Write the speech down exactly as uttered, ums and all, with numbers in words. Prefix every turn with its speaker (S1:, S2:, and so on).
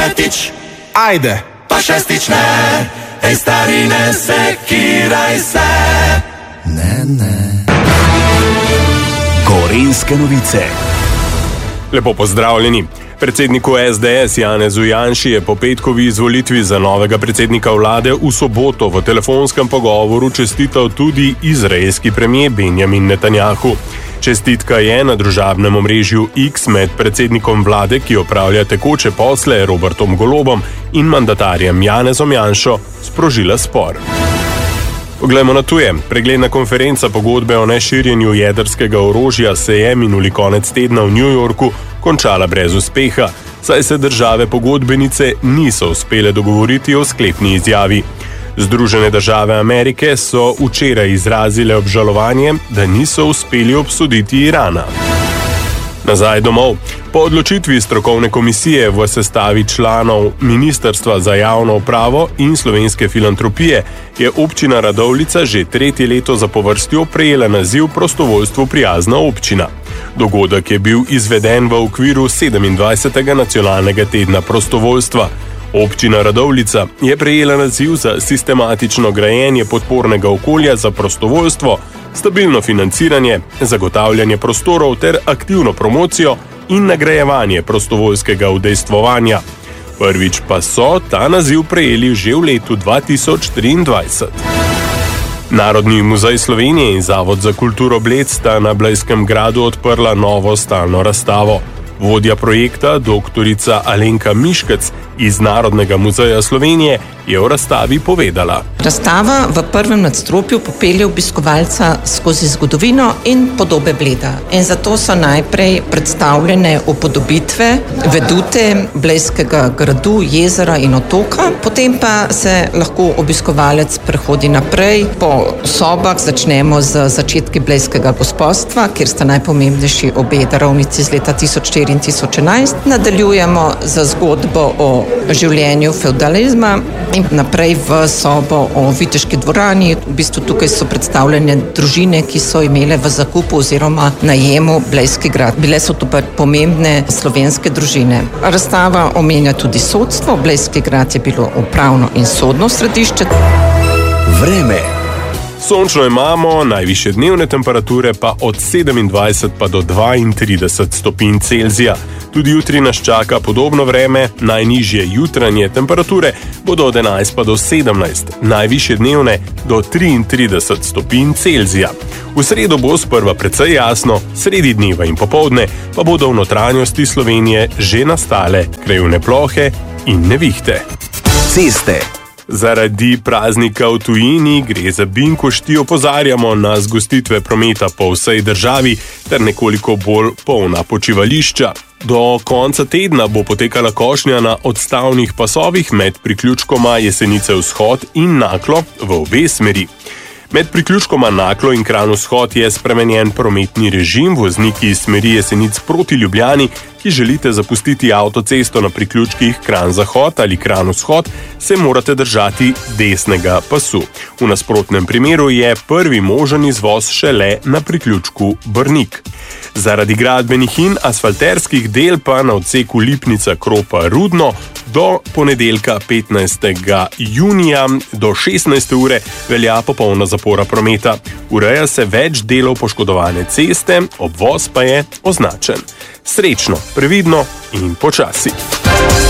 S1: petič,
S2: Ajde.
S1: pa šestič ne. Ej, stari, ne sekiraj se.
S3: Ne, ne. Gorenjske novice.
S4: Lepo pozdravljeni. Predsedniku es de es Janezu Janši je po petkovi izvolitvi za novega predsednika vlade v soboto v telefonskem pogovoru čestital tudi izraelski premier Benjamin Netanjahu. Čestitka je na družabnem omrežju X med predsednikom vlade, ki opravlja tekoče posle, Robertom Golobom, in mandatarjem Janezom Janšo sprožila spor. Poglejmo na tuje. Pregledna konferenca pogodbe o neširjenju jedrskega orožja se je minuli konec tedna v New Yorku končala brez uspeha, saj se države pogodbenice niso uspele dogovoriti o sklepni izjavi. Združene države Amerike so včeraj izrazile obžalovanje, da niso uspeli obsoditi Irana. Nazaj domov. Po odločitvi strokovne komisije v sestavi članov Ministrstva za javno upravo in Slovenske filantropije je občina Radovljica že tretje leto zapovrstjo prejela naziv prostovoljstvu prijazna občina. Dogodek je bil izveden v okviru sedemindvajsetega nacionalnega tedna prostovoljstva. Občina Radovljica je prejela naziv za sistematično grajenje podpornega okolja za prostovoljstvo, stabilno financiranje, zagotavljanje prostorov ter aktivno promocijo in nagrajevanje prostovoljskega udejstvovanja. Prvič pa so ta naziv prejeli že v letu dva tisoč triindvajset. Narodni muzej Slovenije in Zavod za kulturo Bled sta na Blejskem gradu odprla novo stalno razstavo. Vodja projekta, doktorica Alenka Miškec iz Narodnega muzeja Slovenije, je o razstavi povedala.
S5: Razstava v prvem nadstropju popelje obiskovalca skozi zgodovino in podobe Bleda. In zato so najprej predstavljene upodobitve, vedute Blejskega gradu, jezera in otoka, potem pa se lahko obiskovalec prehodi naprej po sobah. Začnemo z začetki Blejskega gospodstva, kjer sta najpomembnejši obe darovnici z leta tisoč štiri in tisoč enajst. Nadaljujemo z zgodbo o življenju feudalizma in naprej v sobo o viteški dvorani. V bistvu tukaj so predstavljene družine, ki so imele v zakupu oziroma najemu Blejski grad. Bile so to pa pomembne slovenske družine. Razstava omenja tudi sodstvo. Blejski grad je bilo upravno in sodno središče.
S3: Vreme.
S4: Sončno imamo, najvišje dnevne temperature pa od sedemindvajset pa do dvaintrideset stopinj Celzija. Tudi jutri nas čaka podobno vreme, najnižje jutranje temperature bodo od enajst pa do sedemnajst, najvišje dnevne do triintrideset stopinj Celzija. V sredo bo sprva precej jasno, sredi dneva in popoldne pa bodo v notranjosti Slovenije že nastale krajevne plohe in nevihte.
S3: Ceste.
S4: Zaradi praznika v tujini gre za binkošti, opozarjamo na zgostitve prometa po vsej državi ter nekoliko bolj polna počivališča. Do konca tedna bo potekala košnja na odstavnih pasovih med priključkoma Jesenice vzhod in Naklo v obe smeri. Med priključkoma Naklo in Kranj vzhod je spremenjen prometni režim. Vozniki iz smeri Jesenic proti Ljubljani, ki želite zapustiti avtocesto na priključkih Kranj zahod ali Kranj vzhod, se morate držati desnega pasu. V nasprotnem primeru je prvi možen izvoz šele na priključku Brnik. Zaradi gradbenih in asfalterskih del pa na odseku Lipnica-Kropa-Rudno do ponedeljka petnajstega junija do šestnajste ure velja popolna zapora prometa. Ureja se več delov poškodovane ceste, obvoz pa je označen. Srečno, previdno in počasi.